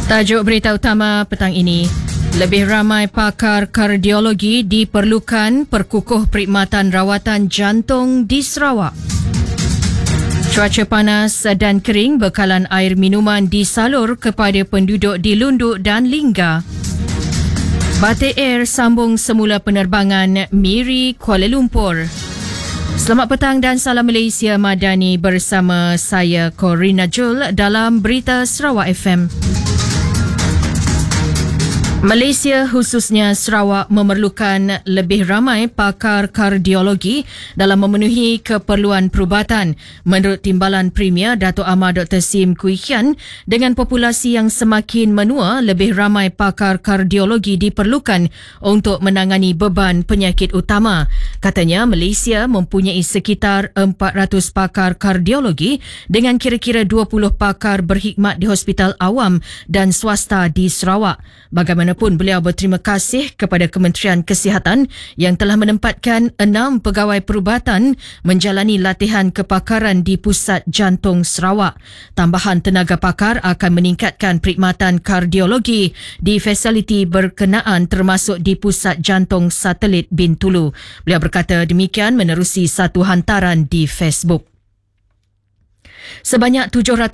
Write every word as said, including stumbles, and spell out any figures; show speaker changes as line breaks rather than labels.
Tajuk berita utama petang ini, lebih ramai pakar kardiologi diperlukan perkukuh perkhidmatan rawatan jantung di Sarawak. Cuaca panas dan kering, bekalan air minuman disalur kepada penduduk di Lunduk dan Lingga. Batik Air sambung semula penerbangan Miri Kuala Lumpur. Selamat petang dan salam Malaysia Madani bersama saya Corina Jul dalam Berita Sarawak F M. Malaysia khususnya Sarawak memerlukan lebih ramai pakar kardiologi dalam memenuhi keperluan perubatan. Menurut Timbalan Premier Dato' Amar Doktor Sim Kui Hian, dengan populasi yang semakin menua, lebih ramai pakar kardiologi diperlukan untuk menangani beban penyakit utama. Katanya Malaysia mempunyai sekitar empat ratus pakar kardiologi dengan kira-kira dua puluh pakar berkhidmat di hospital awam dan swasta di Sarawak. Bagaimanapun, beliau berterima kasih kepada Kementerian Kesihatan yang telah menempatkan enam pegawai perubatan menjalani latihan kepakaran di Pusat Jantung Sarawak. Tambahan tenaga pakar akan meningkatkan perkhidmatan kardiologi di fasiliti berkenaan termasuk di Pusat Jantung Satelit Bintulu. Beliau berkata demikian menerusi satu hantaran di Facebook. Sebanyak tujuh ratus